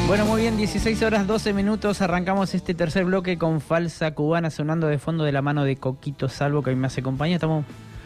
Bueno, muy bien, 16 horas 12 minutos, arrancamos este tercer bloque con Falsa Cubana sonando de fondo de la mano de Coquito Salvo, que hoy me hace compañía. Estamos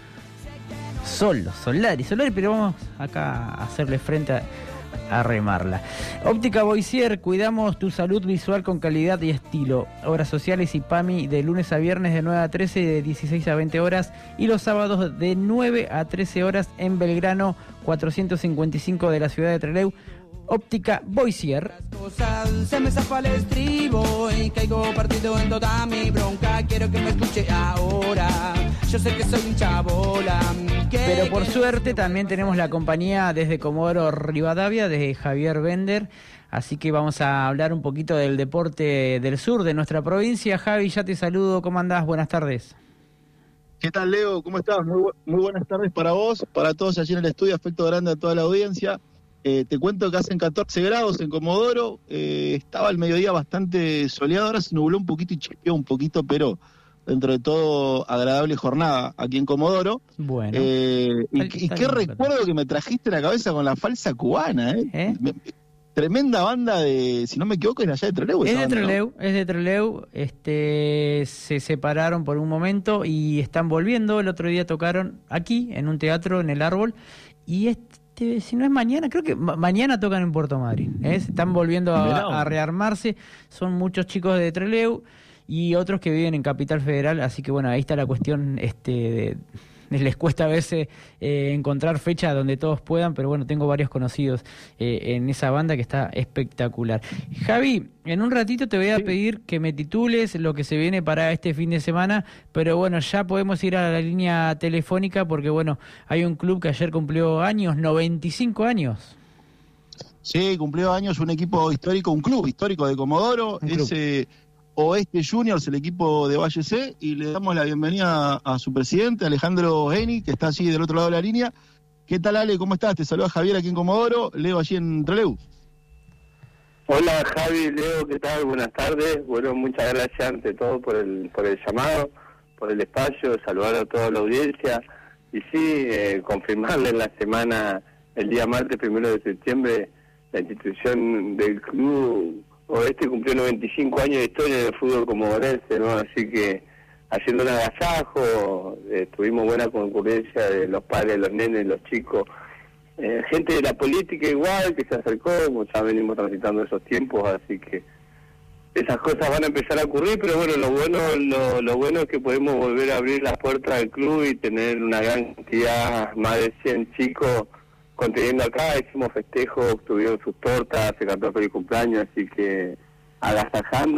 solos, Solari, pero vamos acá a hacerle frente a remarla. Óptica Boisier, cuidamos tu salud visual con calidad y estilo. Obras sociales y PAMI de lunes a viernes de 9 a 13 y de 16 a 20 horas y los sábados de 9 a 13 horas en Belgrano 455 de la ciudad de Trelew. Óptica Boisier. Se me zafa el estribo y caigo partido en toda mi bronca. Quiero que me escuche ahora. Yo sé que soy un chabola. Pero por suerte también tenemos la compañía desde Comodoro Rivadavia, de Javier Bender. Así que vamos a hablar un poquito del deporte del sur de nuestra provincia. Javi, ya te saludo. ¿Cómo andás? Buenas tardes. ¿Qué tal, Leo? ¿Cómo estás? Muy buenas tardes para vos, para todos allí en el estudio. Afecto grande a toda la audiencia. Te cuento que hacen 14 grados en Comodoro, estaba el mediodía bastante soleado, ahora se nubló un poquito y chispeó un poquito, pero dentro de todo agradable jornada aquí en Comodoro. Bueno. Y qué recuerdo que me trajiste a la cabeza con la Falsa Cubana, tremenda banda de, si no me equivoco, es allá de Trelew. Es de Trelew, se separaron por un momento y están volviendo. El otro día tocaron aquí, en un teatro, en El Árbol, y si no es mañana, creo que mañana tocan en Puerto Madryn, se están volviendo a rearmarse. Son muchos chicos de Trelew y otros que viven en Capital Federal, así que bueno, ahí está la cuestión. Les cuesta a veces encontrar fecha donde todos puedan, pero bueno, tengo varios conocidos en esa banda que está espectacular. Javi, en un ratito te voy a pedir que me titules lo que se viene para este fin de semana, pero bueno, ya podemos ir a la línea telefónica porque bueno, hay un club que ayer cumplió años, 95 años. Sí, cumplió años un equipo histórico, un club histórico de Comodoro, ese Oeste Juniors, el equipo de Valle C, y le damos la bienvenida a su presidente, Alejandro Eni, que está allí del otro lado de la línea. ¿Qué tal, Ale? ¿Cómo estás? Te saluda Javier aquí en Comodoro, Leo allí en Trelew. Hola, Javi, Leo, ¿qué tal? Buenas tardes. Bueno, muchas gracias ante todo por el llamado, por el espacio, saludar a toda la audiencia. Y sí, confirmarle en la semana, el día martes 1 de septiembre, la institución del club Oeste cumplió 95 años de historia del fútbol comodorense, ¿no? Así que haciendo un agasajo, tuvimos buena concurrencia de los padres, los nenes, los chicos, gente de la política igual que se acercó, como ya venimos transitando esos tiempos, así que esas cosas van a empezar a ocurrir, pero bueno, lo bueno es que podemos volver a abrir las puertas del club y tener una gran cantidad, más de 100 chicos conteniendo acá. Hicimos festejos, tuvieron sus tortas, se cantó feliz cumpleaños, así que agasajando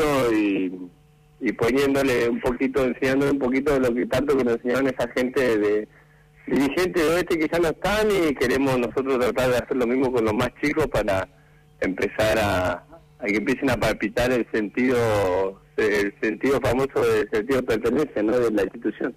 y poniéndole un poquito, enseñándole un poquito de lo que tanto que nos enseñaron esa gente de dirigentes de Oeste que ya no están, y queremos nosotros tratar de hacer lo mismo con los más chicos para empezar a que empiecen a palpitar el sentido famoso del sentido de pertenencia, ¿no?, de la institución.